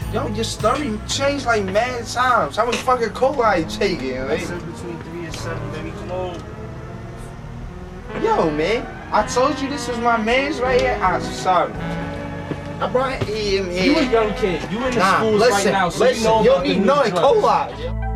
Yo, your story changed like mad times. How much fucking cola you taking, I man? said between 3 and 7, baby. Come on. Yo, man, I told you this was my man's right here. I'm sorry. I brought him here. You a young kid. You in the Nah, schools listen, right now, so listen, you know you about don't the need new none drugs. cola.